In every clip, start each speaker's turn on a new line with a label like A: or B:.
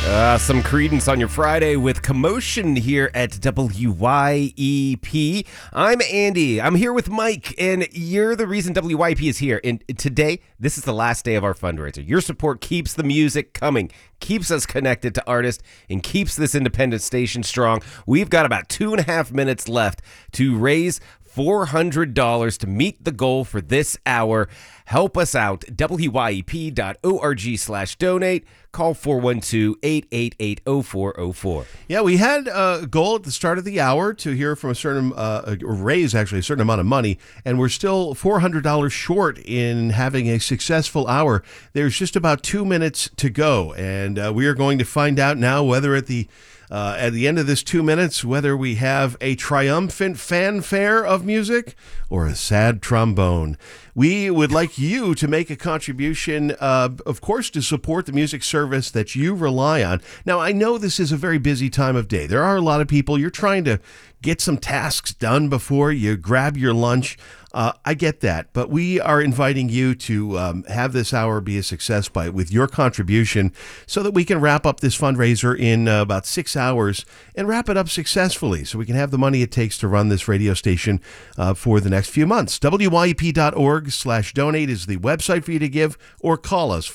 A: Some Creedence on your Friday with Commotion here at WYEP. I'm Andy. I'm here with Mike, and you're the reason WYEP is here. And today, this is the last day of our fundraiser. Your support keeps the music coming, keeps us connected to artists, and keeps this independent station strong. We've got about 2.5 minutes left to raise $400 to meet the goal for this hour. Help us out. WYEP.org/donate. Call 412-888-0404.
B: Yeah, we had a goal at the start of the hour to hear from a certain, raise a certain amount of money, and we're still $400 short in having a successful hour. There's just about 2 minutes to go, and we are going to find out now whether at the end of this 2 minutes, whether we have a triumphant fanfare of music or a sad trombone. We would like you to make a contribution, of course, to support the music service that you rely on. Now, I know this is a very busy time of day. There are a lot of people. You're trying to get some tasks done before you grab your lunch. I get that, but we are inviting you to have this hour be a success with your contribution so that we can wrap up this fundraiser in about 6 hours and wrap it up successfully so we can have the money it takes to run this radio station for the next few months. WYEP.org/donate is the website for you to give, or call us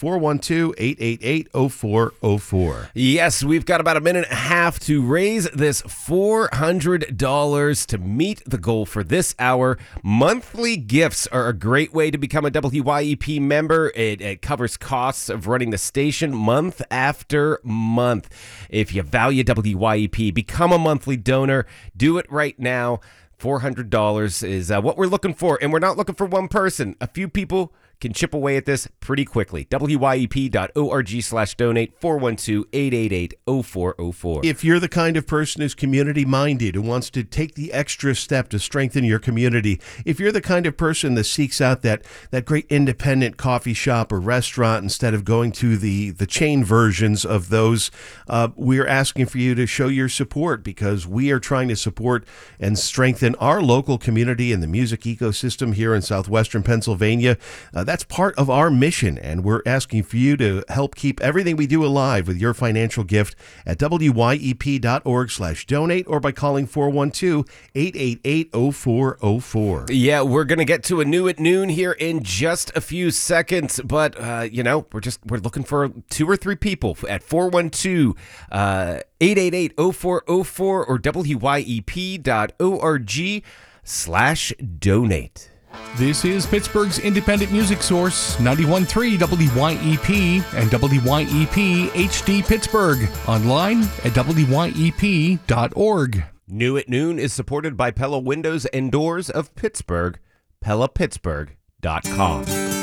B: 412-888-0404.
A: Yes, we've got about a minute and a half to raise this $400 to meet the goal for this hour. Monthly gifts are a great way to become a WYEP member. It covers costs of running the station month after month. If you value WYEP, become a monthly donor. Do it right now. $400 is what we're looking for, and we're not looking for one person. A few people can chip away at this pretty quickly. WYEP.org/donate, 412-888-0404.
B: If you're the kind of person who's community-minded, who wants to take the extra step to strengthen your community, if you're the kind of person that seeks out that great independent coffee shop or restaurant instead of going to the chain versions of those, we're asking for you to show your support, because we are trying to support and strengthen our local community and the music ecosystem here in southwestern Pennsylvania. That's part of our mission, and we're asking for you to help keep everything we do alive with your financial gift at WYEP.org/donate or by calling 412-888-0404.
A: Yeah, we're going to get to a new at noon here in just a few seconds, but, we're looking for 2 or 3 people at 412-888-0404 or WYEP.org/donate.
C: This is Pittsburgh's independent music source, 91.3 WYEP and WYEP HD Pittsburgh. Online at WYEP.org.
A: New at Noon is supported by Pella Windows and Doors of Pittsburgh, PellaPittsburgh.com.